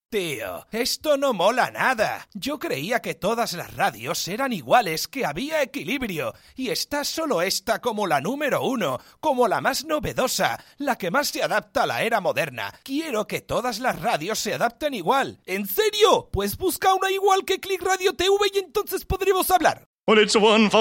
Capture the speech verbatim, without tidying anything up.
Tío, esto no mola nada. Yo creía que todas las radios eran iguales, que había equilibrio. Y está solo esta como la número uno, como la más novedosa, la que más se adapta a la era moderna. Quiero que todas las radios se adapten igual. ¿En serio? Pues busca una igual que Click Radio T V y entonces podremos hablar. Well, it's one